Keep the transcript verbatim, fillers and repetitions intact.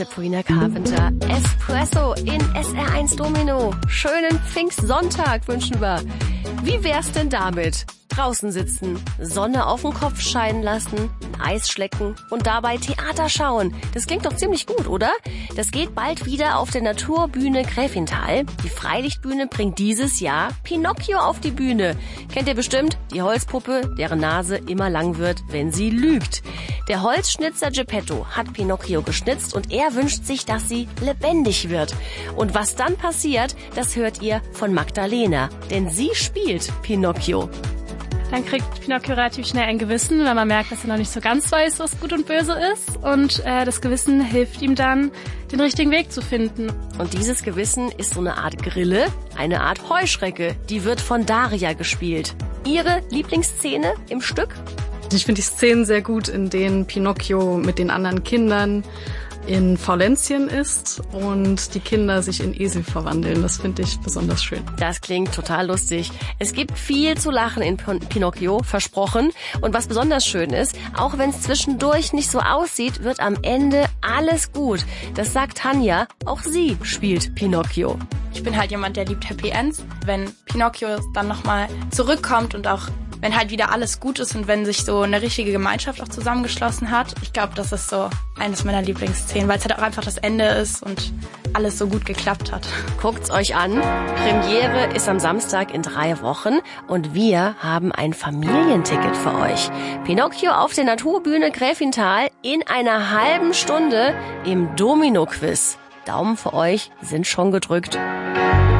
Sabrina Carpenter. Espresso in S R eins Domino. Schönen Pfingstsonntag wünschen wir. Wie wär's denn damit? Draußen sitzen, Sonne auf den Kopf scheinen lassen, ein Eis schlecken und dabei Theater schauen. Das klingt doch ziemlich gut, oder? Das geht bald wieder auf der Naturbühne Gräfenthal. Die Freilichtbühne bringt dieses Jahr Pinocchio auf die Bühne. Kennt ihr bestimmt? Die Holzpuppe, deren Nase immer lang wird, wenn sie lügt. Der Holzschnitzer Geppetto hat Pinocchio geschnitzt und er wünscht sich, dass sie lebendig wird. Und was dann passiert, das hört ihr von Magdalena, denn sie spielt Pinocchio. Dann kriegt Pinocchio relativ schnell ein Gewissen, weil man merkt, dass er noch nicht so ganz weiß, was gut und böse ist. Und äh, das Gewissen hilft ihm dann, den richtigen Weg zu finden. Und dieses Gewissen ist so eine Art Grille, eine Art Heuschrecke. Die wird von Daria gespielt. Ihre Lieblingsszene im Stück? Ich finde die Szenen sehr gut, in denen Pinocchio mit den anderen Kindern in Faulenzien ist und die Kinder sich in Esel verwandeln. Das finde ich besonders schön. Das klingt total lustig. Es gibt viel zu lachen in Pinocchio, versprochen. Und was besonders schön ist, auch wenn es zwischendurch nicht so aussieht, wird am Ende alles gut. Das sagt Tanja, auch sie spielt Pinocchio. Ich bin halt jemand, der liebt Happy Ends. Wenn Pinocchio dann nochmal zurückkommt und auch wenn halt wieder alles gut ist und wenn sich so eine richtige Gemeinschaft auch zusammengeschlossen hat. Ich glaube, das ist so eines meiner Lieblingsszenen, weil es halt auch einfach das Ende ist und alles so gut geklappt hat. Guckt's euch an. Premiere ist am Samstag in drei Wochen und wir haben ein Familienticket für euch. Pinocchio auf der Naturbühne Gräfenthal in einer halben Stunde im Domino-Quiz. Daumen für euch sind schon gedrückt.